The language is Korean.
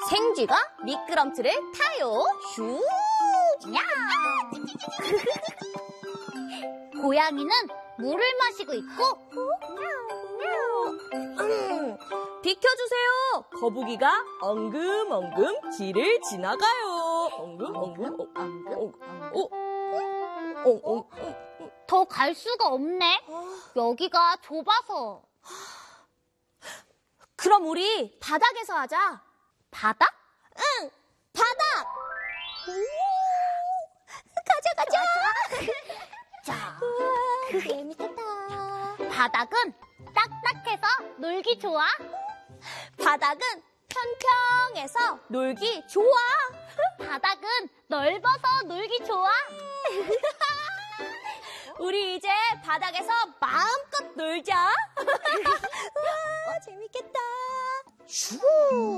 생쥐가 미끄럼틀을 타요. 슈! 야! 고양이는 물을 마시고 있고, 비켜주세요. 거북이가 엉금엉금 길을 지나가요. 엉금엉금. 더 갈 수가 없네. 여기가 좁아서. 그럼 우리 바닥에서 하자. 바닥? 응, 바닥. 가자. 자, 재밌겠다. 바닥은 딱딱해서 놀기 좋아. 바닥은 평평해서 놀기 좋아. 바닥은 넓어서 놀기 좋아. 우리 이제 바닥에서 마음껏 놀자. 우와, 재밌겠다. 슈.